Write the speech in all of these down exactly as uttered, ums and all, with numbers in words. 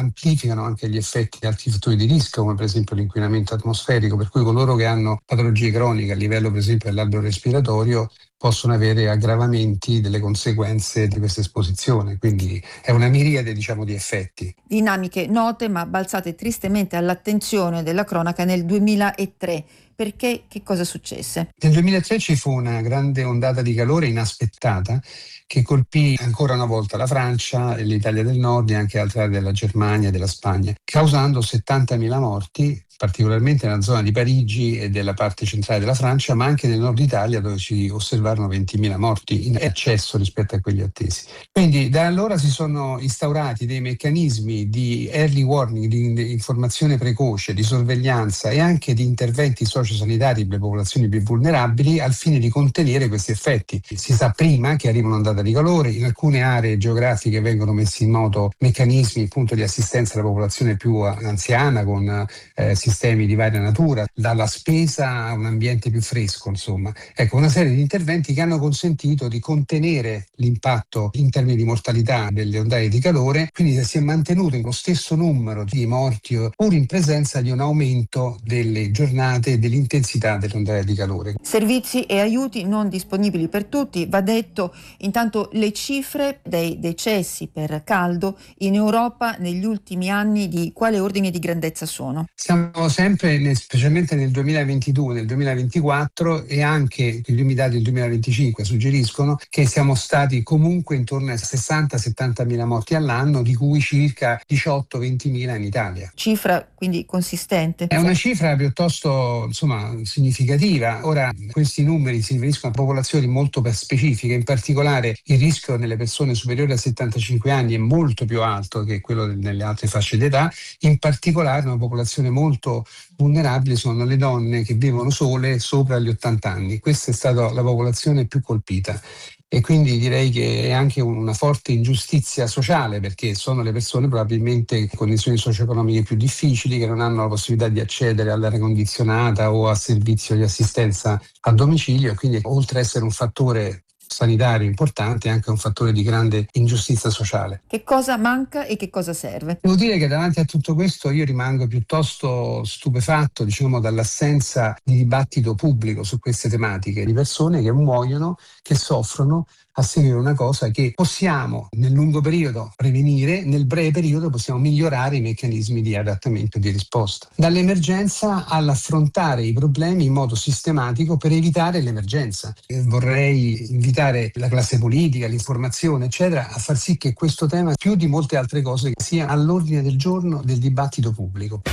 amplificano anche gli effetti di altri fattori di rischio, come per esempio l'inquinamento atmosferico, per cui coloro che hanno patologie croniche a livello per esempio dell'alveo respiratorio possono avere aggravamenti delle conseguenze di questa esposizione, quindi è una miriade, diciamo, di effetti. Dinamiche note ma balzate tristemente all'attenzione della cronaca nel duemilatré. Perché? Che cosa successe? Nel duemilatré ci fu una grande ondata di calore inaspettata che colpì ancora una volta la Francia e l'Italia del Nord e anche altre aree della Germania e della Spagna, causando settantamila morti, particolarmente nella zona di Parigi e della parte centrale della Francia, ma anche nel nord Italia, dove si osservarono ventimila morti in eccesso rispetto a quelli attesi. Quindi da allora si sono instaurati dei meccanismi di early warning, di informazione precoce, di sorveglianza e anche di interventi sociosanitari per le popolazioni più vulnerabili al fine di contenere questi effetti. Si sa prima che arriva un'ondata di calore, in alcune aree geografiche vengono messi in moto meccanismi appunto di assistenza alla popolazione più anziana con eh, sistemi di varia natura, dalla spesa a un ambiente più fresco, insomma. Ecco, una serie di interventi che hanno consentito di contenere l'impatto in termini di mortalità delle ondate di calore, quindi si è mantenuto lo stesso numero di morti pur in presenza di un aumento delle giornate e dell'intensità delle ondate di calore. Servizi e aiuti non disponibili per tutti, va detto. Intanto le cifre dei decessi per caldo in Europa negli ultimi anni di quale ordine di grandezza sono? Siamo sempre, specialmente nel duemilaventidue, nel duemilaventiquattro e anche gli ultimi dati del duemilaventicinque suggeriscono che siamo stati comunque intorno ai sessanta settanta mila morti all'anno, di cui circa diciotto venti mila in Italia. Cifra quindi consistente. È una cifra piuttosto, insomma, significativa. Ora, questi numeri si riferiscono a popolazioni molto specifiche, in particolare il rischio nelle persone superiori a settantacinque anni è molto più alto che quello nelle altre fasce d'età, in particolare una popolazione molto vulnerabile sono le donne che vivono sole sopra gli ottanta anni. Questa è stata la popolazione più colpita. E quindi direi che è anche una forte ingiustizia sociale, perché sono le persone probabilmente in condizioni socio-economiche più difficili, che non hanno la possibilità di accedere all'aria condizionata o a servizio di assistenza a domicilio, e quindi oltre a essere un fattore sanitario importante è anche un fattore di grande ingiustizia sociale. Che cosa manca e che cosa serve? Devo dire che davanti a tutto questo io rimango piuttosto stupefatto, diciamo, dall'assenza di dibattito pubblico su queste tematiche, di persone che muoiono, che soffrono a seguire una cosa che possiamo nel lungo periodo prevenire, nel breve periodo possiamo migliorare i meccanismi di adattamento e di risposta. Dall'emergenza all'affrontare i problemi in modo sistematico per evitare l'emergenza. Vorrei invitare la classe politica, l'informazione, eccetera, a far sì che questo tema, più di molte altre cose, sia all'ordine del giorno del dibattito pubblico.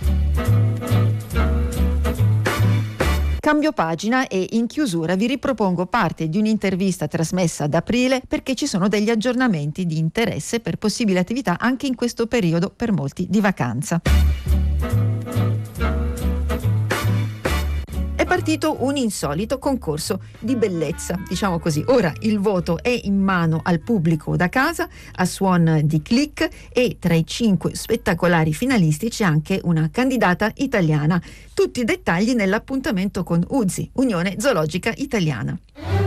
Cambio pagina e in chiusura vi ripropongo parte di un'intervista trasmessa ad aprile, perché ci sono degli aggiornamenti di interesse per possibili attività anche in questo periodo per molti di vacanza. È partito un insolito concorso di bellezza, diciamo così. Ora il voto è in mano al pubblico da casa a suon di click, e tra i cinque spettacolari finalisti c'è anche una candidata italiana. Tutti i dettagli nell'appuntamento con U Z I, Unione Zoologica Italiana.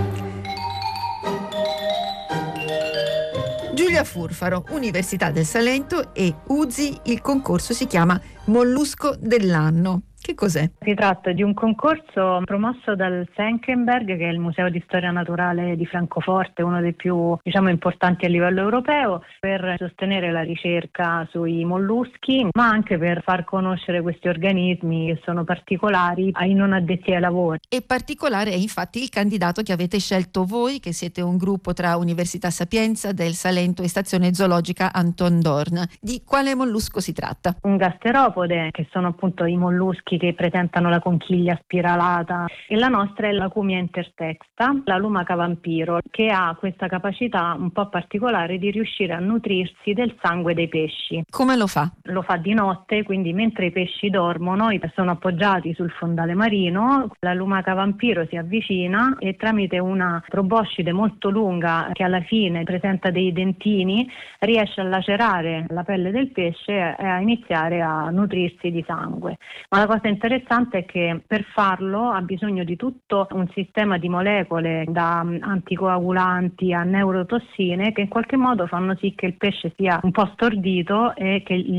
Giulia Furfaro, Università del Salento, e U Z I, il concorso si chiama Mollusco dell'anno. Che cos'è? Si tratta di un concorso promosso dal Senckenberg, che è il Museo di Storia Naturale di Francoforte, uno dei più, diciamo, importanti a livello europeo, per sostenere la ricerca sui molluschi, ma anche per far conoscere questi organismi che sono particolari ai non addetti ai lavori. E particolare è infatti il candidato che avete scelto voi, che siete un gruppo tra Università Sapienza del Salento e Stazione Zoologica Anton Dorn. Di quale mollusco si tratta? Un gasteropode, che sono appunto i molluschi che presentano la conchiglia spiralata, e la nostra è l'Acumia intertexta, la lumaca vampiro, che ha questa capacità un po' particolare di riuscire a nutrirsi del sangue dei pesci. Come lo fa? Lo fa di notte, quindi mentre i pesci dormono sono appoggiati sul fondale marino, la lumaca vampiro si avvicina e tramite una proboscide molto lunga, che alla fine presenta dei dentini, riesce a lacerare la pelle del pesce e a iniziare a nutrirsi di sangue. Ma la cosa interessante è che per farlo ha bisogno di tutto un sistema di molecole, da anticoagulanti a neurotossine, che in qualche modo fanno sì che il pesce sia un po' stordito e che